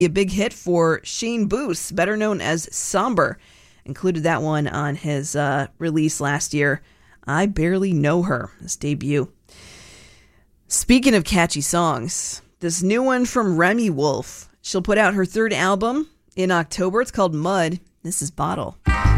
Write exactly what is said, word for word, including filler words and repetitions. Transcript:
A big hit for Shane Boos, better known as Somber. Included that one on his uh, release last year, I Barely Know Her, his debut. Speaking of catchy songs, this new one from Remy Wolf. She'll put out her third album in October. It's called Mud. This is Bottle.